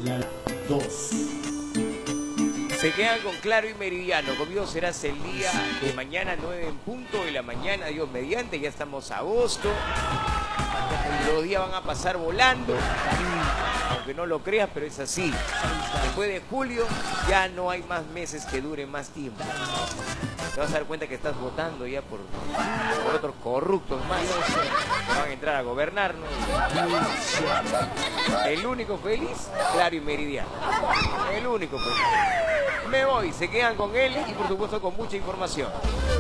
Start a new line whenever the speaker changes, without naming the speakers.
La 2.
Se quedan con Claro y Meridiano. Conmigo serás el día de mañana, 9 en punto de la mañana, Dios mediante. Ya estamos a agosto. Los días van a pasar volando. Aunque no lo creas, pero es así. Después de julio ya no hay más meses que duren más tiempo. Te vas a dar cuenta que estás votando ya por otros corruptos más que van a entrar a gobernarnos. El único feliz, Claro y Meridiano. El único feliz. Me voy, se quedan con él y por supuesto con mucha información.